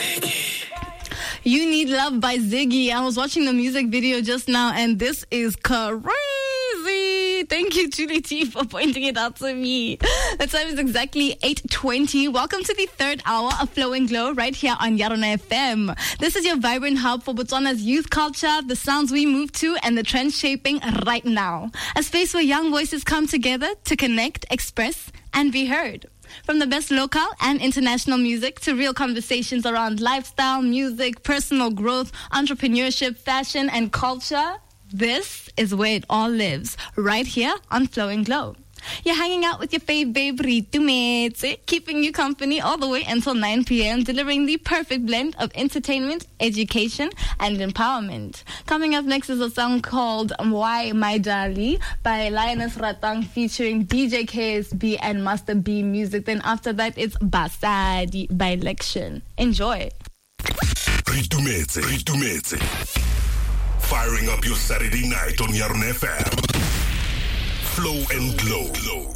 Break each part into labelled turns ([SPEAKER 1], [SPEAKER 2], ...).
[SPEAKER 1] You Need Love by Ziggy. I was watching the music video just now, and this is crazy. Thank you, Julie T, for pointing it out to me. The time is exactly 8:20. Welcome to the third hour of Flow and Glow right here on Yarona FM. This is your vibrant hub for Botswana's youth culture, the sounds we move to, and the trends shaping right now. A space where young voices come together to connect, express, and be heard. From the best local and international music to real conversations around lifestyle, music, personal growth, entrepreneurship, fashion, and culture, this is where it all lives, right here on Flow and Glow. You're hanging out with your fave babe, Ritu Metse, keeping you company all the way until 9 p.m., delivering the perfect blend of entertainment, education, and empowerment. Coming up next is a song called Why My Dali by Lioness Ratang featuring DJ KSB and Master B Music. Then after that, it's Basadi by Lection. Enjoy.
[SPEAKER 2] Ritu Metse. Firing up your Saturday night on Yarona FM. Flow and Glow.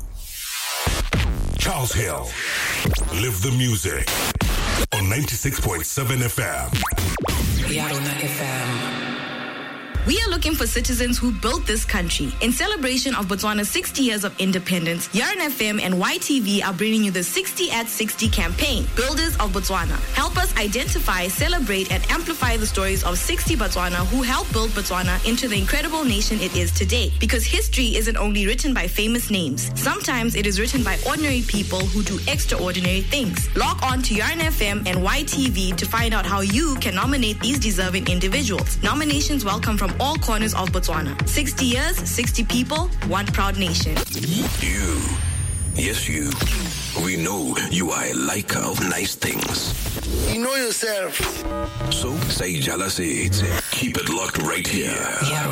[SPEAKER 2] Charles Hill. Live the music on 96.7 FM.
[SPEAKER 3] Yarona FM.
[SPEAKER 1] We are looking for citizens who built this country. In celebration of Botswana's 60 years of independence, Yarona FM and YTV are bringing you the 60 at 60 campaign, Builders of Botswana. Help us identify, celebrate, and amplify the stories of 60 Botswana who helped build Botswana into the incredible nation it is today. Because history isn't only written by famous names. Sometimes it is written by ordinary people who do extraordinary things. Log on to Yarona FM and YTV to find out how you can nominate these deserving individuals. Nominations welcome from all corners of Botswana. 60 years, 60 people, one proud nation.
[SPEAKER 2] You. Yes, you. We know you are a liker of nice things.
[SPEAKER 4] You know yourself.
[SPEAKER 2] So, say jealousy. Keep it locked right here.